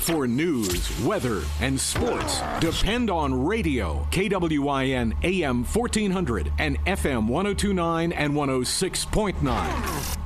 For news, weather, and sports, depend on radio. KWIN AM 1400 and FM 1029 and 106.9.